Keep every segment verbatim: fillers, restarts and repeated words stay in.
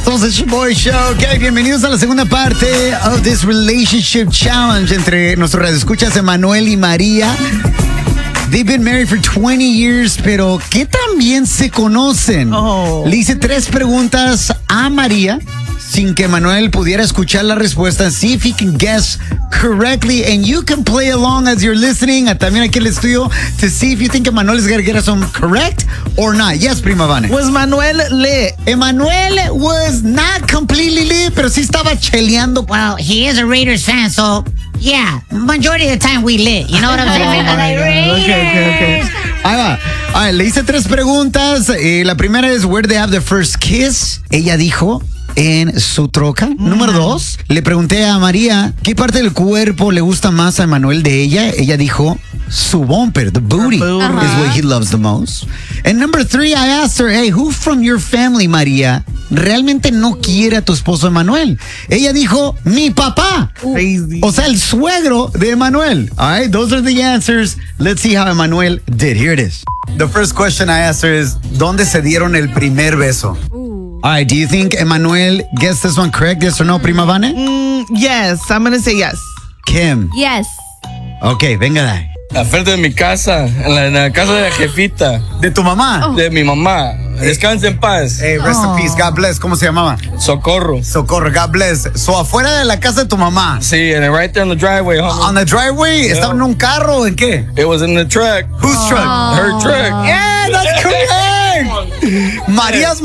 Somos el Boy Show. Okay, bienvenidos a la segunda parte of this relationship challenge entre nuestros radioescuchas Emanuel y María. They've been married for twenty years, pero ¿qué tan bien se conocen? Oh. Le hice tres preguntas a María sin que Emanuel pudiera escuchar la respuesta. See if he can guess correctly, and you can play along as you're listening. También aquí el estudio to see if you think Emanuel is going to get us some correct or not. Yes, Prima Vane. Was Manuel lit? Emanuel was not completely lit, pero sí estaba cheleando. Well, he is a Raiders fan, so yeah, majority of the time we lit. You know what I'm saying? Oh, Like, Raiders. okay, okay, okay. Ahí va. A ver, le hice tres preguntas. Eh, la primera es, where did they have the first kiss? Ella dijo, en su troca. Mm. Número dos, le pregunté a María, ¿qué parte del cuerpo le gusta más a Emanuel de ella? Ella dijo, su bumper, the booty, Uh-huh. is what he loves the most. And number three, I asked her, hey, who from your family, María, realmente no quiere a tu esposo Emanuel? Ella dijo, mi papá. Crazy. O sea, el suegro de Emanuel. All right, those are the answers. Let's see how Emanuel did. Here it is. The first question I asked her is, ¿dónde se dieron el primer beso? All right, do you think Emanuel gets this one correct? Yes or no, Prima Vane? Mm, yes, I'm going to say yes. Kim. Yes. Ok, venga de ahí. Al frente de mi casa, en la, en la casa de la jefita, ¿De tu mamá? de mi mamá. Descansa en paz. Hey, rest in peace, God bless. ¿Cómo se llamaba? Socorro. Socorro, God bless. So, afuera de la casa de tu mamá. Sí, and right there on the driveway, homie. On the driveway, ¿estaba en un carro o en qué? It was in the truck. Whose truck? Her truck. Yeah, that's correct. María's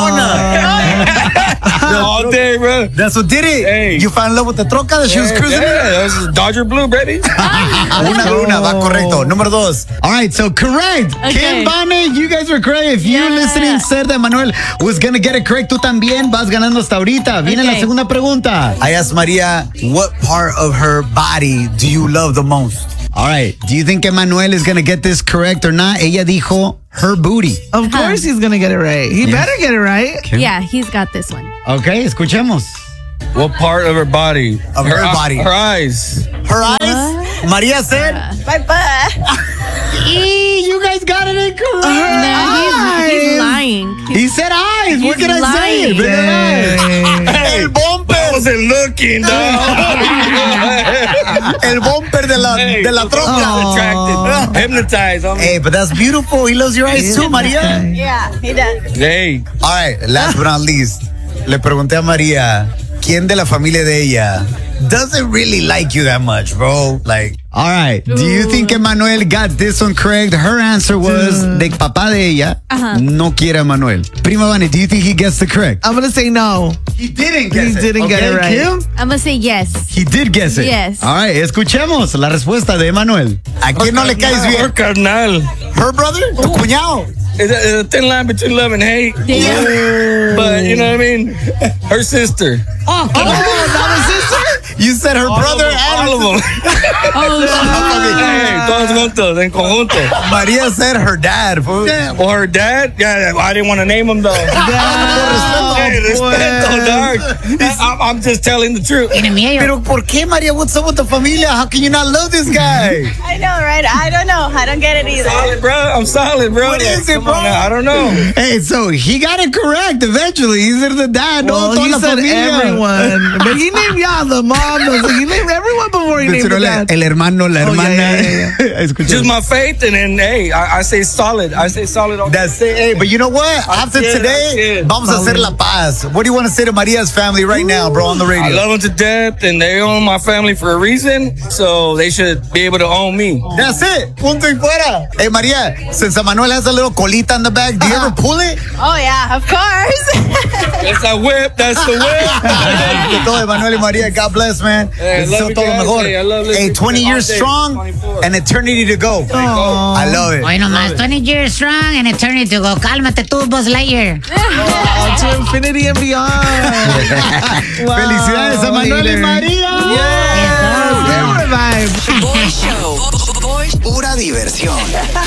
mamalona. All day, bro. That's what did it. Hey. You fell in love with the troca that she was Yeah, cruising in? yeah, that was Dodger Blue, baby. Una de una, va correcto. Número dos. All right, so correct. Okay. Kim, Vane, you guys were correct. If you Yeah. listening said that Manuel was going to get it correct, tú también vas ganando hasta ahorita. Viene Okay. la segunda pregunta. I asked María, what part of her body do you love the most? All right, do you think Emanuel is going to get this correct or not? Ella dijo, her booty. Of course he's going to get it right. He better get it right. Yeah, he's got this one. Okay, escuchemos. What part of her body? Of her eye- body. Her eyes. Her eyes? María said, My butt. E, you guys got it incorrect. No, he's, he's lying. He said eyes. What He's can I say? lying. Hey, el I bumper. wasn't looking, dog. El bumper de la, Hey, de la troca. Attracted. Hypnotized, homie. Hey, but that's beautiful. He loves your eyes too, María. Yeah, he does. Hey. All right, last but not least, le pregunté a María, ¿quién de la familia de ella doesn't really like you that much, bro? Like, all right, do you think Emanuel got this one correct? Her answer was, de papá de ella Uh-huh. no quiere a Emanuel. Prima Vane, do you think he gets the correct? I'm going to say no. He didn't guess He it. didn't get it right. Kim? I'm gonna say yes. He did guess it. Yes. All right, escuchemos la respuesta de Emanuel. ¿A quién no le caes Her bien? carnal. Her brother? Tu cuñado. It's a, it's a thin line between love and hate. Damn. But, you know what I mean? Her sister. Oh, Oh, not his sister? You said her brother and All of them. Hey, todos juntos, en conjunto. María said her dad. fool. Well, her dad, yeah, I didn't want to name him though. Hey, respeto, dog. I'm, I'm just telling the truth. En el medio. Pero ¿por qué, María? What's up with the familia? How can you not love this guy? I know, right? I don't know. I don't get it either. Solid, bro. I'm solid, bro. What is it, Come bro? on now, I don't know. Hey, so he got it correct eventually. He said the dad. Well, no, toda he la said familia. everyone. But he named y'all, the mom. the- He named everyone before he named the Mencionó dad. el hermano, la Oh, yeah, hermana. yeah, Escucha. Just my faith, and then hey, I, I say solid. I say solid. all That's it. Hey, but you know what? After it, today, that's it. vamos a hacer la paz. What do you want to say to Maria's family right now, bro, on the I radio? love them to death, and they own my family for a reason, so they should be able to own me. That's it. Punto y fuera. Hey, Maria, since Manuel has a little colita in the back, do you ever pull it? Oh, yeah, of course. That's that whip. That's the whip. De todo, Manuel y María, God bless, man. Hey, I Deseo love you todo lo guys. mejor. Hey, I love listening Hey, to twenty them all years day, strong twenty-four. and eternity to go. I love it. Hoy nomás, twenty years strong and eternity to go. Cálmate tú, Buzz Lightyear. Oh, to infinity and beyond. Wow. Felicidades a Manuel y María. Yes. They were vibes. Boy Show. Pura diversión.